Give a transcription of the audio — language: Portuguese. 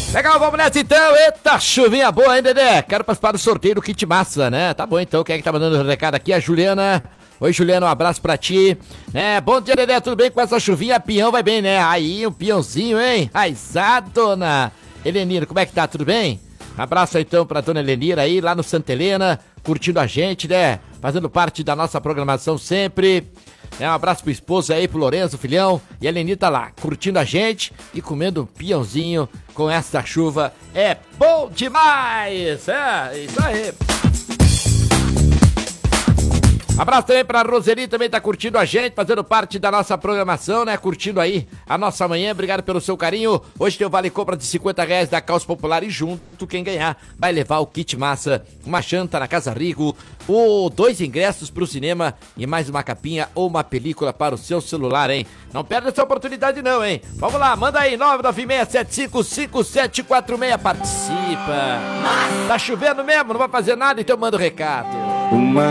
Legal, vamos nessa então. Eita, chuvinha boa, hein, Dedé? Quero participar do sorteio do kit massa, né? Tá bom então, quem é que tá mandando o recado aqui? A Juliana. Oi, Juliana, um abraço pra ti. Bom dia, Dedé, tudo bem com essa chuvinha? Peão vai bem, né? Aí, um peãozinho, hein? Aizá, dona Helenira, como é que tá? Tudo bem? Abraço então pra dona Helenira aí, lá no Santa Helena, curtindo a gente, né? Fazendo parte da nossa programação sempre. Um abraço pro esposo aí, pro Lourenço, filhão. E a Helenita tá lá, curtindo a gente e comendo um peãozinho com essa chuva. É bom demais! É, isso aí. Abraço também pra Roseli, também tá curtindo a gente, fazendo parte da nossa programação, né? Curtindo aí a nossa manhã, obrigado pelo seu carinho. Hoje tem o vale compra de R$50 da Caos Popular e junto quem ganhar vai levar o kit massa, uma janta na Casa Rico, ou 2 ingressos pro cinema e mais uma capinha ou uma película para o seu celular, hein? Não perde essa oportunidade não, hein? Vamos lá, manda aí, 996755746, participa. Tá chovendo mesmo, não vai fazer nada, então manda o recado.